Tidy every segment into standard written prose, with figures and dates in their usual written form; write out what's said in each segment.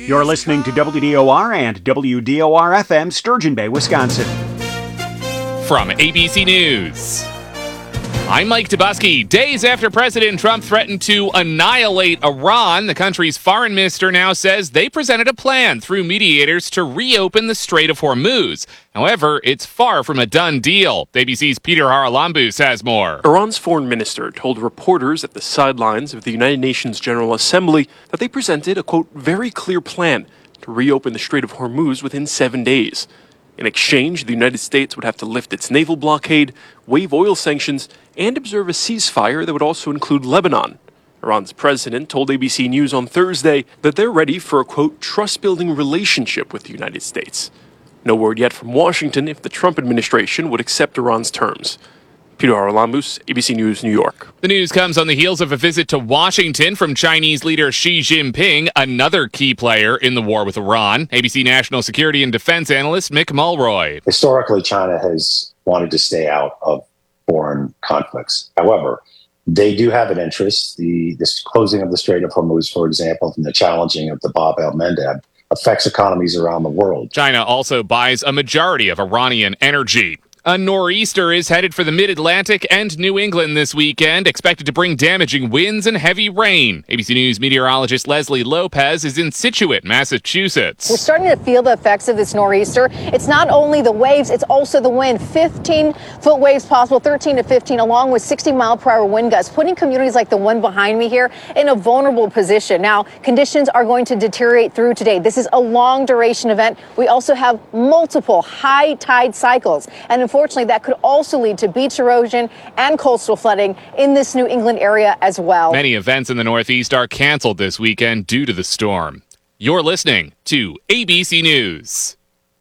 You're listening to WDOR and WDOR-FM, Sturgeon Bay, Wisconsin. From ABC News, I'm Mike Tobuski. Days after President Trump threatened to annihilate Iran, the country's foreign minister now says they presented a plan through mediators to reopen the Strait of Hormuz. However, it's far from a done deal. ABC's Peter Haralambous has more. Iran's foreign minister told reporters at the sidelines of the United Nations General Assembly that they presented a, quote, very clear plan to reopen the Strait of Hormuz within 7 days. In exchange, the United States would have to lift its naval blockade, waive oil sanctions, and observe a ceasefire that would also include Lebanon. Iran's president told ABC News on Thursday that they're ready for a, quote, trust-building relationship with the United States. No word yet from Washington if the Trump administration would accept Iran's terms. Peter Haralambous, ABC News, New York. The news comes on the heels of a visit to Washington from Chinese leader Xi Jinping, another key player in the war with Iran. ABC national security and defense analyst Mick Mulroy. Historically, China has wanted to stay out of foreign conflicts. However, they do have an interest. This closing of the Strait of Hormuz, for example, and the challenging of the Bab el-Mandeb affects economies around the world. China also buys a majority of Iranian energy. A nor'easter is headed for the mid-Atlantic and New England this weekend, expected to bring damaging winds and heavy rain. ABC News meteorologist Leslie Lopez is in Scituate, Massachusetts. We're starting to feel the effects of this nor'easter. It's not only the waves, it's also the wind. 15-foot waves possible, 13 to 15, along with 60-mile-per-hour wind gusts, putting communities like the one behind me here in a vulnerable position. Now, conditions are going to deteriorate through today. This is a long-duration event. We also have multiple high tide cycles, and unfortunately, that could also lead to beach erosion and coastal flooding in this New England area as well. Many events in the Northeast are canceled this weekend due to the storm. You're listening to ABC News.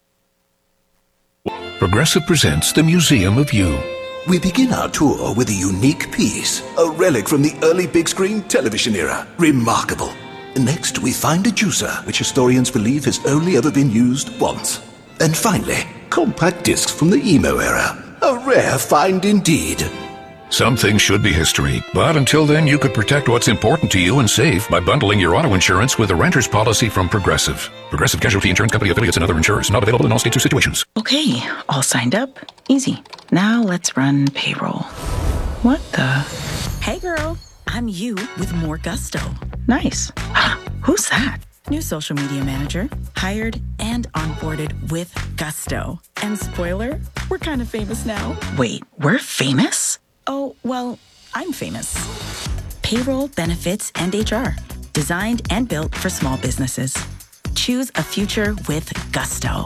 Progressive presents the Museum of You. We begin our tour with a unique piece, a relic from the early big screen television era. Remarkable. Next, we find a juicer, which historians believe has only ever been used once. And finally, compact discs from the emo era. A rare find indeed. Some things should be history, but until then you could protect what's important to you and save by bundling your auto insurance with a renter's policy from Progressive. Progressive Casualty Insurance Company affiliates and other insurers. Not available in all states or situations. Okay, all signed up. Easy. Now let's run payroll. What the? Hey girl, I'm you with more gusto. Nice. Who's that? New social media manager, hired and onboarded with gusto. And spoiler, we're kind of famous now. Wait, we're famous? Oh, well, I'm famous. Payroll, benefits, and HR. Designed and built for small businesses. Choose a future with gusto.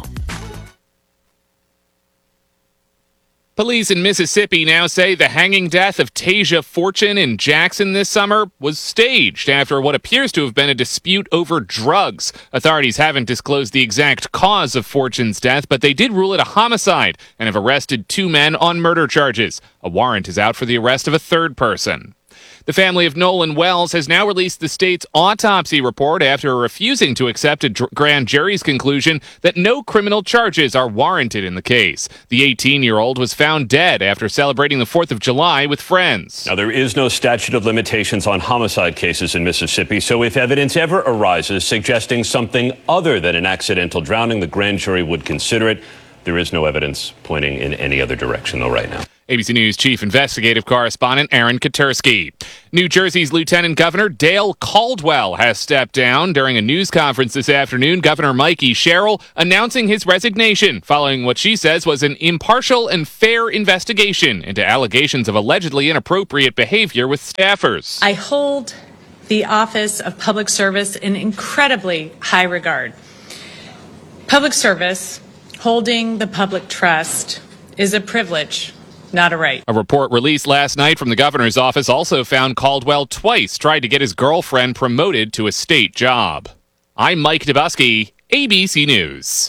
Police in Mississippi now say the hanging death of Tasia Fortune in Jackson this summer was staged after what appears to have been a dispute over drugs. Authorities haven't disclosed the exact cause of Fortune's death, but they did rule it a homicide and have arrested 2 men on murder charges. A warrant is out for the arrest of a third person. The family of Nolan Wells has now released the state's autopsy report after refusing to accept a grand jury's conclusion that no criminal charges are warranted in the case. The 18-year-old was found dead after celebrating the 4th of July with friends. Now, there is no statute of limitations on homicide cases in Mississippi, so if evidence ever arises suggesting something other than an accidental drowning, the grand jury would consider it. There is no evidence pointing in any other direction, though, right now. ABC News Chief Investigative Correspondent Aaron Katersky. New Jersey's Lieutenant Governor Dale Caldwell has stepped down. During a news conference this afternoon, Governor Mikey Sherrill announcing his resignation following what she says was an impartial and fair investigation into allegations of allegedly inappropriate behavior with staffers. I hold the office of public service in incredibly high regard. Public service, holding the public trust, is a privilege, not a right. A report released last night from the governor's office also found Caldwell twice tried to get his girlfriend promoted to a state job. I'm Mike Tobuski, ABC News.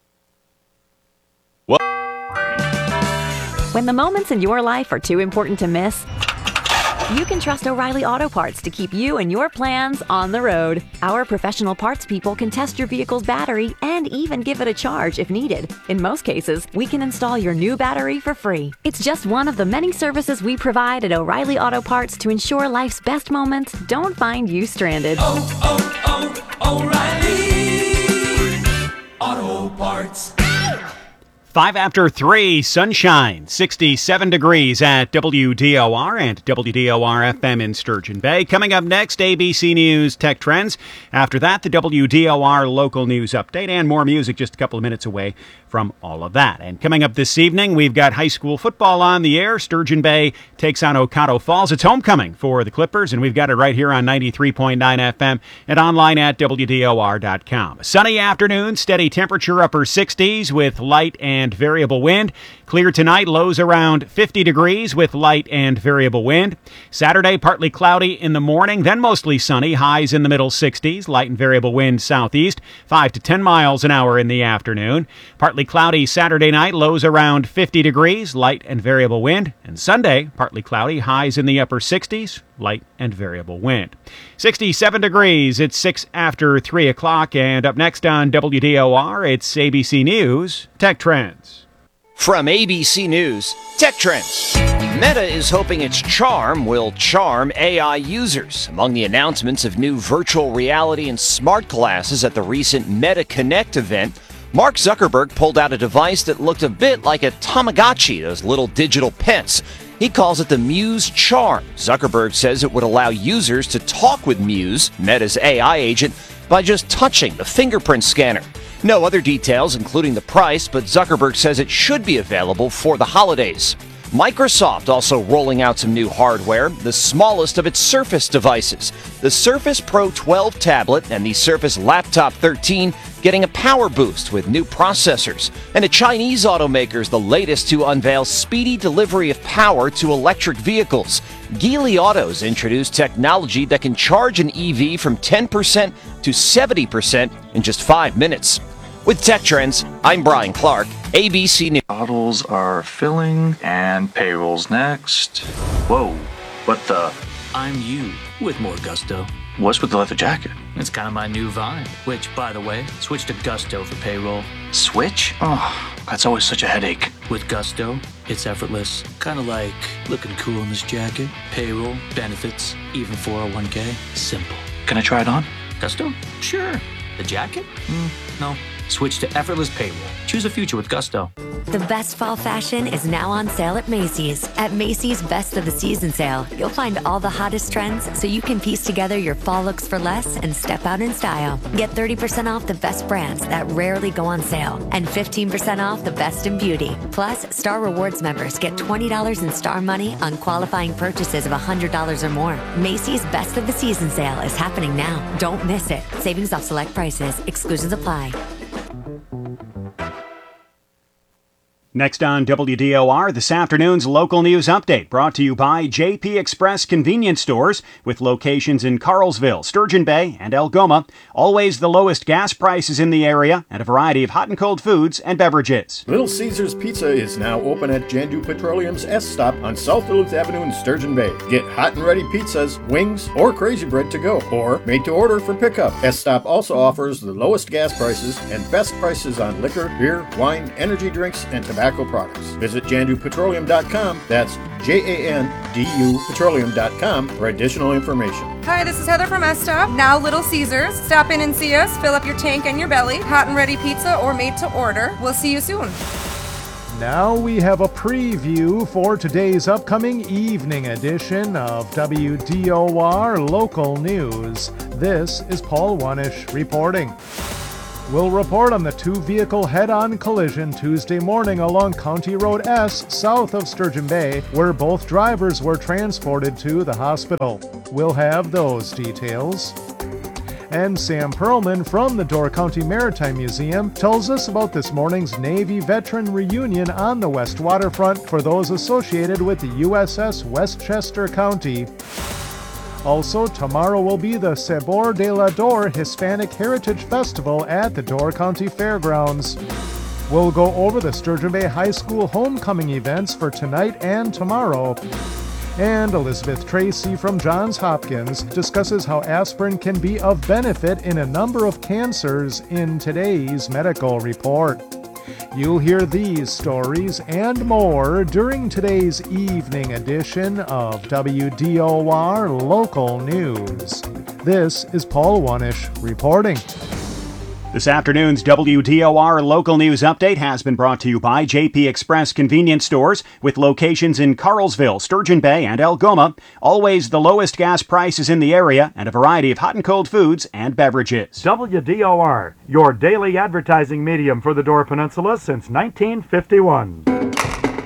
When the moments in your life are too important to miss, you can trust O'Reilly Auto Parts to keep you and your plans on the road. Our professional parts people can test your vehicle's battery and even give it a charge if needed. In most cases, we can install your new battery for free. It's just one of the many services we provide at O'Reilly Auto Parts to ensure life's best moments don't find you stranded. O'Reilly 5 after 3, sunshine, 67 degrees at WDOR and WDOR-FM in Sturgeon Bay. Coming up next, ABC News Tech Trends. After that, the WDOR local news update and more music just a couple of minutes away from all of that. And coming up this evening, we've got high school football on the air. Sturgeon Bay takes on Ocado Falls. It's homecoming for the Clippers, and we've got it right here on 93.9 FM and online at WDOR.com. A sunny afternoon, steady temperature, upper 60s with light and variable wind. Clear tonight, lows around 50 degrees with light and variable wind. Saturday, partly cloudy in the morning, then mostly sunny, highs in the middle 60s, light and variable wind southeast, 5 to 10 miles an hour in the afternoon. Partly cloudy Saturday night, lows around 50 degrees, light and variable wind. And Sunday, partly cloudy, highs in the upper 60s, light and variable wind. 67 degrees, it's 6 after 3 o'clock, and up next on WDOR, it's ABC News Tech Trends. From ABC News, Tech Trends. Meta is hoping its charm will charm AI users. Among the announcements of new virtual reality and smart glasses at the recent Meta Connect event, Mark Zuckerberg pulled out a device that looked a bit like a Tamagotchi, those little digital pets. He calls it the Muse Charm. Zuckerberg says it would allow users to talk with Muse, Meta's AI agent, by just touching the fingerprint scanner. No other details, including the price, but Zuckerberg says it should be available for the holidays. Microsoft also rolling out some new hardware, the smallest of its Surface devices. The Surface Pro 12 tablet and the Surface Laptop 13 getting a power boost with new processors. And a Chinese automaker is the latest to unveil speedy delivery of power to electric vehicles. Geely Autos introduced technology that can charge an EV from 10% to 70% in just 5 minutes. With Tech Trends, I'm Brian Clark, ABC News. Bottles are filling and payroll's next. Whoa, what the? I'm you with more gusto. What's with the leather jacket? It's kind of my new vibe, which, by the way, switch to Gusto for payroll. Switch? Oh, that's always such a headache. With Gusto, it's effortless. Kind of like looking cool in this jacket. Payroll, benefits, even 401k. Simple. Can I try it on? Gusto? Sure. The jacket? No. Switch to effortless payroll. Choose a future with Gusto. The best fall fashion is now on sale at Macy's. At Macy's Best of the Season sale, you'll find all the hottest trends so you can piece together your fall looks for less and step out in style. Get 30% off the best brands that rarely go on sale and 15% off the best in beauty. Plus, Star Rewards members get $20 in Star Money on qualifying purchases of $100 or more. Macy's Best of the Season sale is happening now. Don't miss it. Savings off select prices. Exclusions apply. Next on WDOR, this afternoon's local news update brought to you by JP Express Convenience Stores with locations in Carlsville, Sturgeon Bay, and Algoma. Always the lowest gas prices in the area and a variety of hot and cold foods and beverages. Little Caesars Pizza is now open at Jandu Petroleum's S-Stop on South Duluth Avenue in Sturgeon Bay. Get hot and ready pizzas, wings, or crazy bread to go, or made to order for pickup. S-Stop also offers the lowest gas prices and best prices on liquor, beer, wine, energy drinks, and tobacco products. Visit JanduPetroleum.com, that's JANDU Petroleum.com for additional information. Hi, this is Heather from S-Stop, now Little Caesars. Stop in and see us, fill up your tank and your belly. Hot and ready pizza or made to order. We'll see you soon. Now we have a preview for today's upcoming evening edition of WDOR Local News. This is Paul Wanish reporting. We'll report on the two-vehicle head-on collision Tuesday morning along County Road S south of Sturgeon Bay, where both drivers were transported to the hospital. We'll have those details. And Sam Perlman from the Door County Maritime Museum tells us about this morning's Navy veteran reunion on the West Waterfront for those associated with the USS Westchester County. Also, tomorrow will be the Sabor de la Door Hispanic Heritage Festival at the Door County Fairgrounds. We'll go over the Sturgeon Bay High School homecoming events for tonight and tomorrow. And Elizabeth Tracy from Johns Hopkins discusses how aspirin can be of benefit in a number of cancers in today's medical report. You'll hear these stories and more during today's evening edition of WDOR Local News. This is Paul Wanish reporting. This afternoon's WDOR local news update has been brought to you by JP Express Convenience Stores with locations in Carlsville, Sturgeon Bay, and Algoma. Always the lowest gas prices in the area and a variety of hot and cold foods and beverages. WDOR, your daily advertising medium for the Door Peninsula since 1951.